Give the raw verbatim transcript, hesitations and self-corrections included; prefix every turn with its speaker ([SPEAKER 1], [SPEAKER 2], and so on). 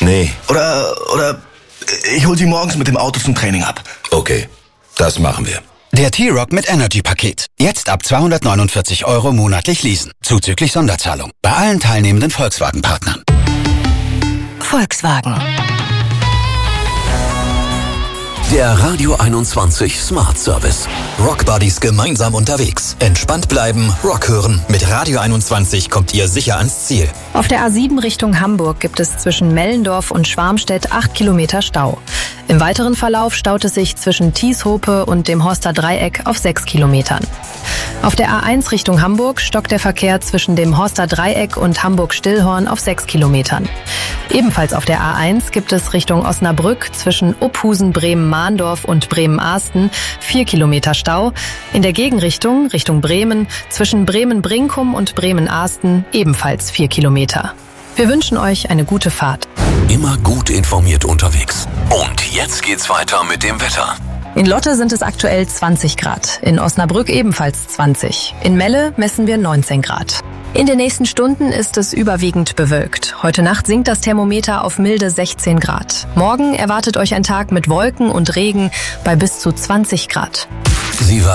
[SPEAKER 1] Nee.
[SPEAKER 2] Oder, oder ich hol Sie morgens mit dem Auto zum Training ab.
[SPEAKER 1] Okay, das machen wir.
[SPEAKER 3] Der T-Roc mit Energy-Paket. Jetzt ab zweihundertneunundvierzig Euro monatlich leasen. Zuzüglich Sonderzahlung. Bei allen teilnehmenden Volkswagen-Partnern.
[SPEAKER 4] Volkswagen.
[SPEAKER 5] Der Radio einundzwanzig Smart Service. Rock Buddies gemeinsam unterwegs. Entspannt bleiben, Rock hören. Mit Radio einundzwanzig kommt ihr sicher ans Ziel.
[SPEAKER 6] Auf der A sieben Richtung Hamburg gibt es zwischen Mellendorf und Schwarmstedt acht Kilometer Stau. Im weiteren Verlauf staut es sich zwischen Tieshope und dem Horster Dreieck auf sechs Kilometern. Auf der A eins Richtung Hamburg stockt der Verkehr zwischen dem Horster Dreieck und Hamburg-Stillhorn auf sechs Kilometern. Ebenfalls auf der A eins gibt es Richtung Osnabrück zwischen Uphusen, Bremen-Mahndorf und Bremen-Ahsten vier Kilometer Stau. In der Gegenrichtung, Richtung Bremen, zwischen Bremen-Brinkum und Bremen-Ahsten ebenfalls vier Kilometer. Wir wünschen euch eine gute Fahrt.
[SPEAKER 5] Immer gut informiert unterwegs. Und jetzt geht's weiter mit dem Wetter.
[SPEAKER 6] In Lotte sind es aktuell zwanzig Grad, in Osnabrück ebenfalls zwanzig. In Melle messen wir neunzehn Grad. In den nächsten Stunden ist es überwiegend bewölkt. Heute Nacht sinkt das Thermometer auf milde sechzehn Grad. Morgen erwartet euch ein Tag mit Wolken und Regen bei bis zu zwanzig Grad.
[SPEAKER 5] Sie